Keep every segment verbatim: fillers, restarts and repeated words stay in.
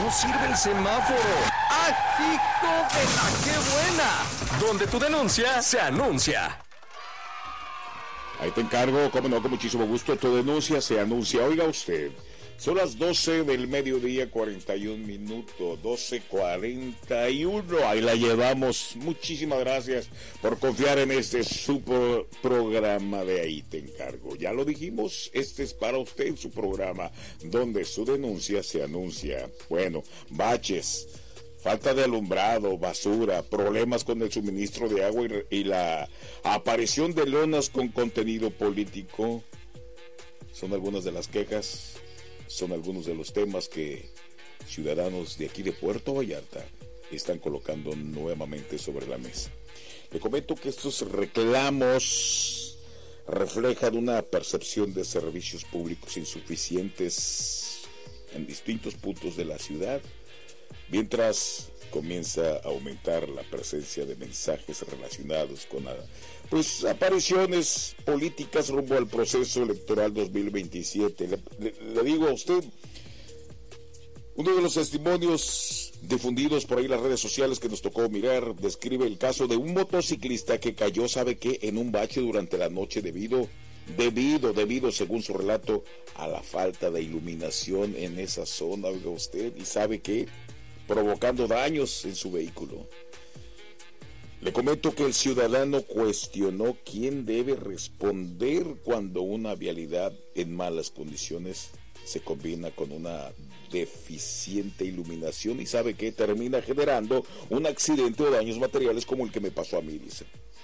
no sirve el semáforo. ¡Ah, hijo de la qué buena! Donde tu denuncia se anuncia. Ahí te encargo, como no, con muchísimo gusto, tu denuncia se anuncia. Oiga usted, son las doce del mediodía, cuarenta y un minutos, doce cuarenta y uno, ahí la llevamos. Muchísimas gracias por confiar en este super programa de Ahí te encargo. Ya lo dijimos, este es para usted su programa, donde su denuncia se anuncia. Bueno, baches, falta de alumbrado, basura, problemas con el suministro de agua y, y la aparición de lonas con contenido político son algunas de las quejas, son algunos de los temas que ciudadanos de aquí de Puerto Vallarta están colocando nuevamente sobre la mesa. Le comento que estos reclamos reflejan una percepción de servicios públicos insuficientes en distintos puntos de la ciudad, mientras comienza a aumentar la presencia de mensajes relacionados con pues apariciones políticas rumbo al proceso electoral dos mil veintisiete. Le, le, le digo a usted, uno de los testimonios difundidos por ahí en las redes sociales que nos tocó mirar describe el caso de un motociclista que cayó, ¿sabe qué?, en un bache durante la noche debido debido, debido, según su relato, a la falta de iluminación en esa zona, oiga usted, y ¿sabe qué?, provocando daños en su vehículo. Le comento que el ciudadano cuestionó quién debe responder cuando una vialidad en malas condiciones se combina con una deficiente iluminación y sabe que termina generando un accidente o daños materiales como el que me pasó a mí, dice.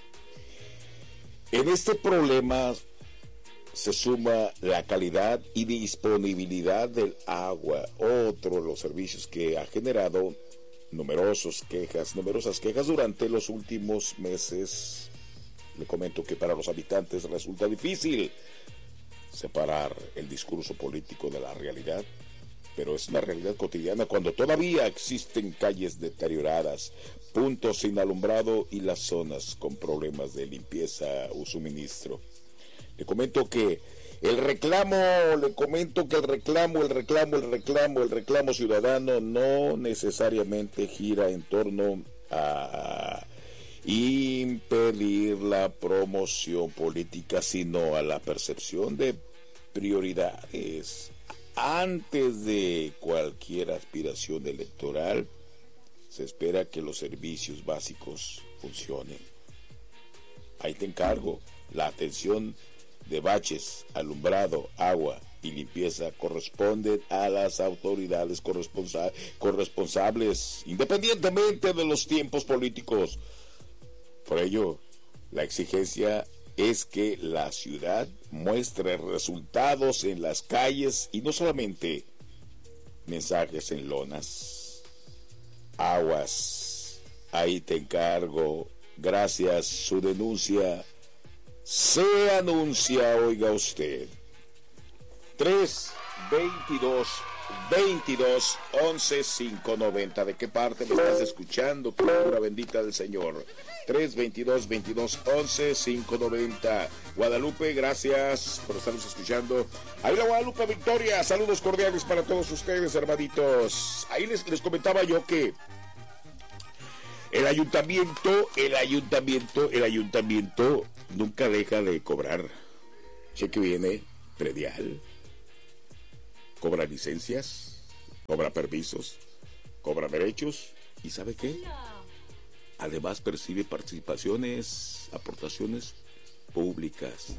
En este problema se suma la calidad y disponibilidad del agua, otro de los servicios que ha generado numerosas quejas, numerosas quejas durante los últimos meses. Le comento que para los habitantes resulta difícil separar el discurso político de la realidad, pero es una realidad cotidiana cuando todavía existen calles deterioradas, puntos sin alumbrado y las zonas con problemas de limpieza o suministro. Le comento que el reclamo, le comento que el reclamo, el reclamo, el reclamo, el reclamo ciudadano no necesariamente gira en torno a impedir la promoción política, sino a la percepción de prioridades. Antes de cualquier aspiración electoral, se espera que los servicios básicos funcionen. Ahí te encargo, la atención de baches, alumbrado, agua y limpieza corresponden a las autoridades corresponsa- corresponsables, independientemente de los tiempos políticos. Por ello, la exigencia es que la ciudad muestre resultados en las calles y no solamente mensajes en lonas. Aguas, ahí te encargo. Gracias, su denuncia se anuncia, oiga usted. tres veintidós veintidós once quinientos noventa. ¿De qué parte me estás escuchando, criatura bendita del Señor? tres veintidós veintidós once quinientos noventa. Guadalupe, gracias por estarnos escuchando. Ahí la Guadalupe Victoria, saludos cordiales para todos ustedes, hermanitos. Ahí les, les comentaba yo que el ayuntamiento, el ayuntamiento, el ayuntamiento nunca deja de cobrar cheque viene predial, cobra licencias, cobra permisos, cobra derechos y ¿sabe qué? Además percibe participaciones, aportaciones públicas.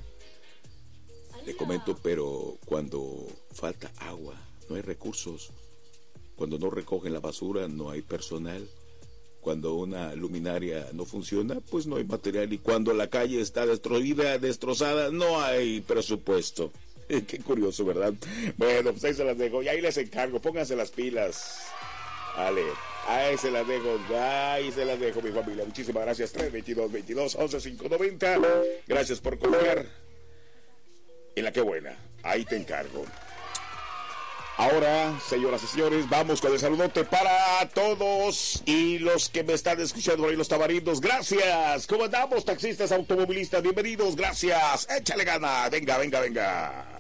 Le comento, pero cuando falta agua, no hay recursos. Cuando no recogen la basura, no hay personal. Cuando una luminaria no funciona, pues no hay material. Y cuando la calle está destruida, destrozada, no hay presupuesto. Qué curioso, ¿verdad? Bueno, pues ahí se las dejo. Y ahí les encargo, pónganse las pilas. Vale, ahí se las dejo. Ahí se las dejo, mi familia. Muchísimas gracias. tres veintidós veintidós once quinientos noventa. Gracias por confiar en la que buena. Ahí te encargo. Ahora, señoras y señores, vamos con el saludote para todos y los que me están escuchando por ahí, los tamarindos. Gracias. ¿Cómo andamos, taxistas, automovilistas? Bienvenidos, gracias. Échale gana. Venga, venga, venga.